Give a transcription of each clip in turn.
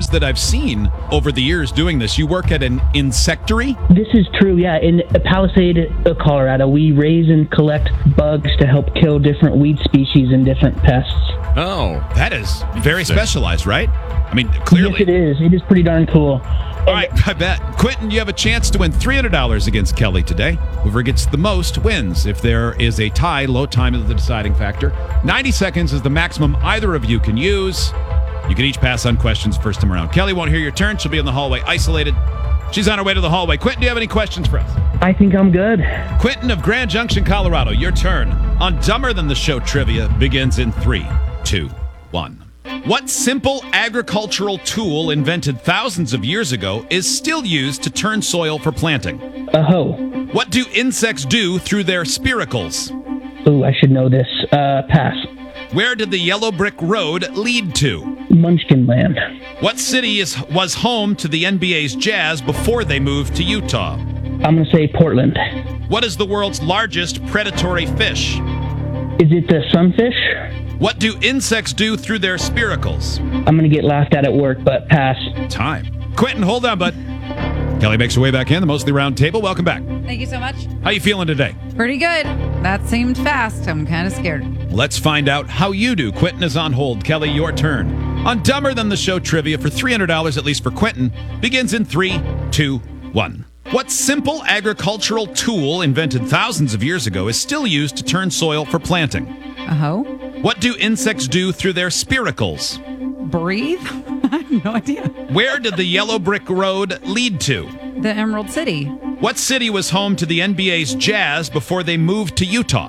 jobs that I've seen over the years doing this. You work at an insectary? This is true, yeah. In Palisade, Colorado, we raise and collect bugs to help kill different weed species and different pests. Oh. That is very specialized, right? I mean, clearly. Yes, it is. It is pretty darn cool. All right, I bet. Quentin, you have a chance to win $300 against Kelly today. Whoever gets the most wins. If there is a tie, low time is the deciding factor. 90 seconds is the maximum either of you can use. You can each pass on questions first time around. Kelly won't hear your turn. She'll be in the hallway isolated. She's on her way to the hallway. Quentin, do you have any questions for us? I think I'm good. Quentin of Grand Junction, Colorado, your turn on Dumber Than the Show trivia begins in 3, 2, 1. What simple agricultural tool invented thousands of years ago is still used to turn soil for planting? A hoe. What do insects do through their spiracles? Ooh, I should know this. Pass. Where did the yellow brick road lead to? Munchkin Land. What city was home to the NBA's Jazz before they moved to Utah? I'm going to say Portland. What is the world's largest predatory fish? Is it the sunfish? What do insects do through their spiracles? I'm going to get laughed at work, but pass. Time. Quentin, hold on, bud. Kelly makes her way back in, the mostly round table. Welcome back. Thank you so much. How you feeling today? Pretty good. That seemed fast. I'm kind of scared. Let's find out how you do. Quentin is on hold. Kelly, your turn. On Dumber Than the Show trivia for $300, at least for Quentin, begins in 3, 2, 1. What simple agricultural tool invented thousands of years ago is still used to turn soil for planting? A hoe? What do insects do through their spiracles? Breathe? I have no idea. Where did the yellow brick road lead to? The Emerald City. What city was home to the NBA's Jazz before they moved to Utah?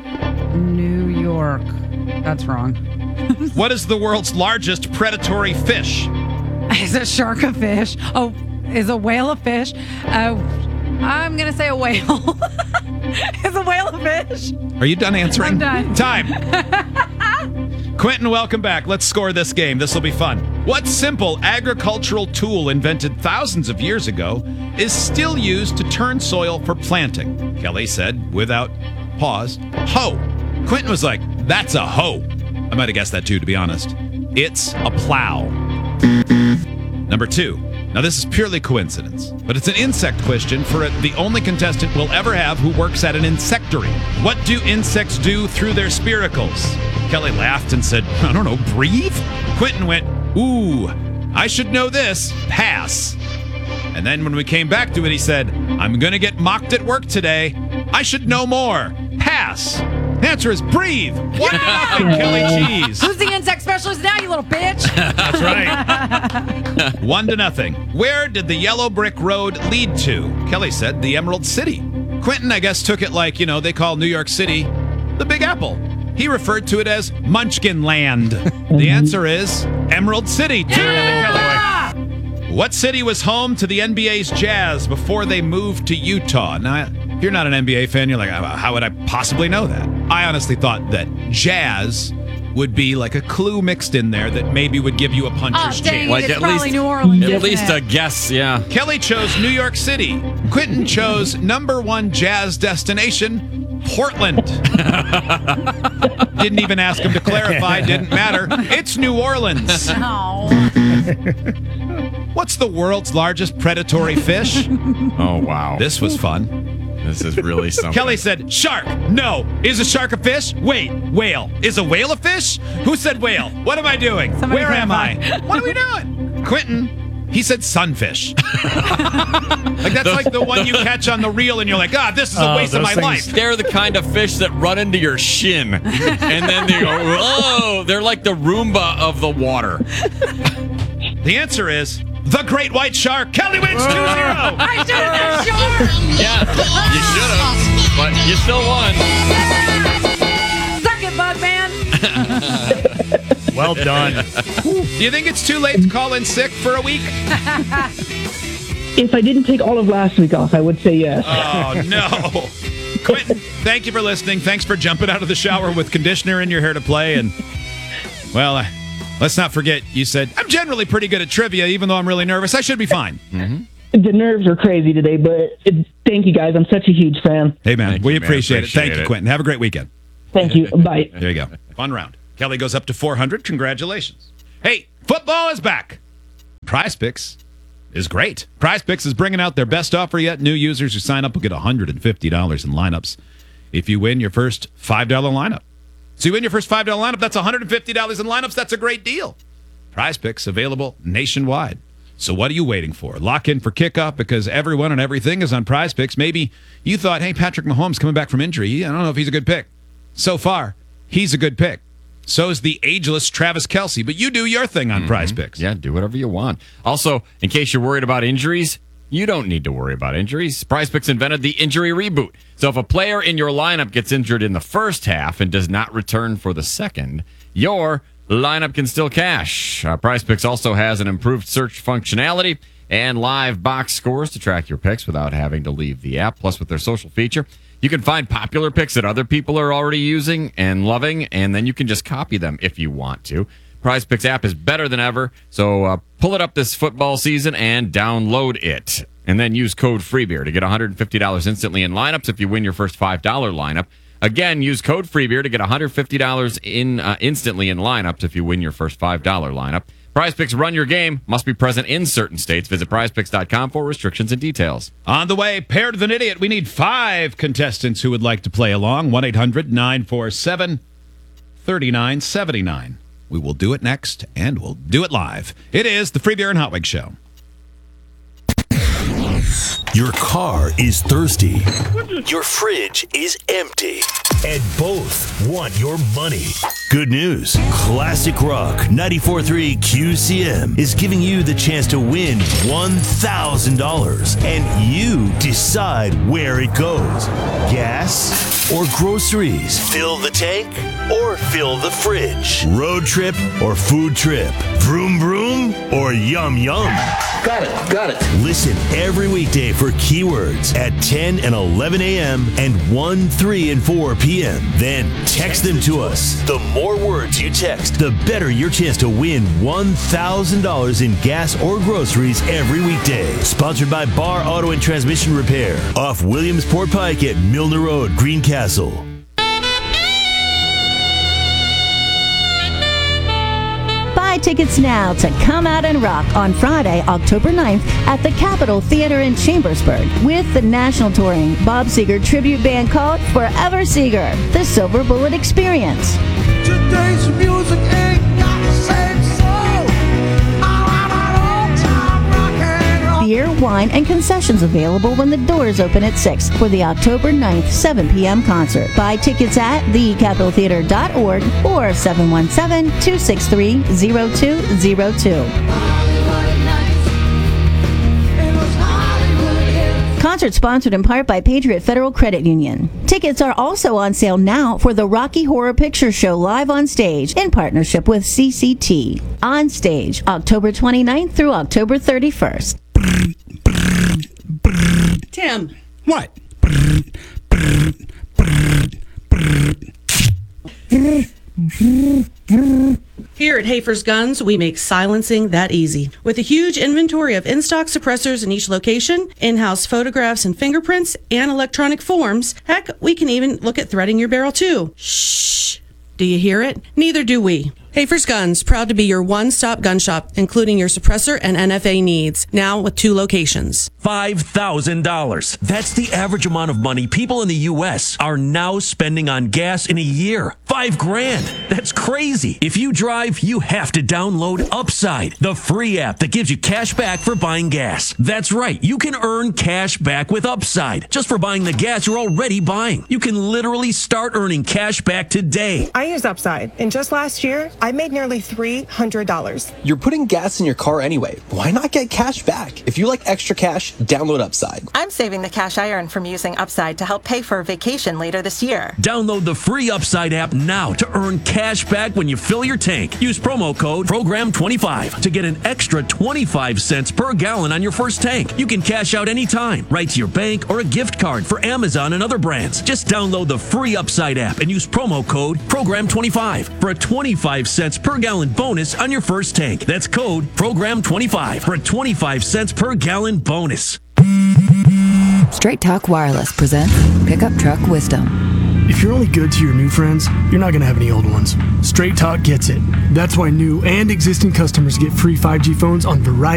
New York. That's wrong. What is the world's largest predatory fish? Is a shark a fish? Oh, is a whale a fish? I'm going to say a whale. Is a whale a fish? Are you done answering? I'm done. Time. Quentin, welcome back. Let's score this game. This will be fun. What simple agricultural tool invented thousands of years ago is still used to turn soil for planting? Kelly said, without pause, hoe. Quentin was like, that's a hoe. I might have guessed that too, to be honest. It's a plow. Number 2. Now, this is purely coincidence, but it's an insect question for the only contestant we'll ever have who works at an insectary. What do insects do through their spiracles? Kelly laughed and said, I don't know, breathe? Quentin went, ooh, I should know this. Pass. And then when we came back to it, he said, I'm going to get mocked at work today. I should know more. Pass. The answer is breathe. 1-0, Kelly Cheese. Who's the insect specialist now, you little bitch? That's right. 1-0. Where did the yellow brick road lead to? Kelly said the Emerald City. Quentin, I guess, took it like, they call New York City the Big Apple. He referred to it as Munchkin Land. The answer is Emerald City. 2-0, Kelly. What city was home to the NBA's Jazz before they moved to Utah? Now, if you're not an NBA fan, you're like, how would I possibly know that? I honestly thought that Jazz would be like a clue mixed in there that maybe would give you a puncher's chance. Like it's probably New Orleans. At least a guess, yeah. Kelly chose New York City. Quentin chose number 1 Jazz destination, Portland. Didn't even ask him to clarify. Didn't matter. It's New Orleans. Oh. What's the world's largest predatory fish? Oh, wow. This was fun. This is really something. Kelly said, shark. No. Is a shark a fish? Wait. Whale. Is a whale a fish? Who said whale? What am I doing? Somebody Where am I? clarify. What are we doing? Quentin, he said sunfish. Like that's like the one you catch on the reel and you're like, this is a waste of my life. They're the kind of fish that run into your shin. And then they go, oh, they're like the Roomba of the water. The answer is the great white shark. Kelly wins 2-0. I should have been sure. Yeah, you should have, but you still won. Suck it, Bugman. Well done. Do you think it's too late to call in sick for a week? If I didn't take all of last week off, I would say yes. Oh, no. Quentin, thank you for listening. Thanks for jumping out of the shower with conditioner in your hair to play. And, well, let's not forget, you said, I'm generally pretty good at trivia, even though I'm really nervous. I should be fine. The nerves are crazy today, but thank you guys. I'm such a huge fan. Hey, man, we appreciate it. Thank you, it. Quentin. Have a great weekend. Thank you. Bye. There you go. Fun round. Kelly goes up to 400. Congratulations. Hey, football is back. PrizePicks is great. PrizePicks is bringing out their best offer yet. New users who sign up will get $150 in lineups if you win your first $5 lineup. So you win your first $5 lineup, that's $150 in lineups. That's a great deal. PrizePicks available nationwide. So what are you waiting for? Lock in for kickoff because everyone and everything is on PrizePicks. Maybe you thought, hey, Patrick Mahomes coming back from injury. I don't know if he's a good pick. So far, he's a good pick. So is the ageless Travis Kelce. But you do your thing on PrizePicks. Yeah, do whatever you want. Also, in case you're worried about injuries, you don't need to worry about injuries. PrizePicks invented the injury reboot. So if a player in your lineup gets injured in the first half and does not return for the second, your lineup can still cash. PrizePicks also has an improved search functionality and live box scores to track your picks without having to leave the app. Plus, with their social feature, you can find popular picks that other people are already using and loving, and then you can just copy them if you want to. PrizePicks app is better than ever, so pull it up this football season and download it. And then use code FREEBEER to get $150 instantly in lineups if you win your first $5 lineup. Again, use code FREEBEER to get $150 instantly in lineups if you win your first $5 lineup. PrizePicks, run your game. Must be present in certain states. Visit prizepicks.com for restrictions and details. On the way, Paired with an Idiot, we need 5 contestants who would like to play along. 1-800-947-3979. We will do it next, and we'll do it live. It is the Free Beer and Hot Wings Show. Your car is thirsty. Your fridge is empty. And both want your money. Good news. Classic Rock 94.3 QCM is giving you the chance to win $1,000. And you decide where it goes. Gas or groceries? Fill the tank or fill the fridge? Road trip or food trip? Vroom vroom or yum yum? Got it. Listen every weekday for keywords at 10 and 11 a.m. and 1, 3, and 4 p.m. Then text them to us. The more words you text, the better your chance to win $1,000 in gas or groceries every weekday. Sponsored by Bar Auto and Transmission Repair off Williamsport Pike at Milner Road, Greencastle. Buy tickets now to Come Out and Rock on Friday, October 9th at the Capitol Theater in Chambersburg with the national touring Bob Seger tribute band called Forever Seger, the Silver Bullet Experience. Today's music ain't got the same soul. I'm an old-time rock and roll. Beer, wine, and concessions available when the doors open at 6 for the October 9th, 7 p.m. concert. Buy tickets at thecapitoltheater.org or 717-263-0202. Concert sponsored in part by Patriot Federal Credit Union. Tickets are also on sale now for the Rocky Horror Picture Show live on stage in partnership with CCT. On stage, October 29th through October 31st. Tim. What? Here at Hafer's Guns, we make silencing that easy. With a huge inventory of in-stock suppressors in each location, in-house photographs and fingerprints, and electronic forms, heck, we can even look at threading your barrel too. Shh. Do you hear it? Neither do we. Hafer's Guns, proud to be your one-stop gun shop, including your suppressor and NFA needs, now with 2 locations. $5,000. That's the average amount of money people in the U.S. are now spending on gas in a year. $5,000. That's crazy. If you drive, you have to download Upside, the free app that gives you cash back for buying gas. That's right. You can earn cash back with Upside just for buying the gas you're already buying. You can literally start earning cash back today. I use Upside, and just last year, I made nearly $300. You're putting gas in your car anyway. Why not get cash back? If you like extra cash, download Upside. I'm saving the cash I earn from using Upside to help pay for a vacation later this year. Download the free Upside app now to earn cash back when you fill your tank. Use promo code PROGRAM25 to get an extra 25 cents per gallon on your first tank. You can cash out anytime, right to your bank or a gift card for Amazon and other brands. Just download the free Upside app and use promo code PROGRAM25 for a 25 cents per gallon bonus on your first tank. That's code PROGRAM25 for a 25 cents per gallon bonus. Straight Talk Wireless presents Pickup Truck Wisdom. If you're only good to your new friends, you're not going to have any old ones. Straight Talk gets it. That's why new and existing customers get free 5G phones on Verizon.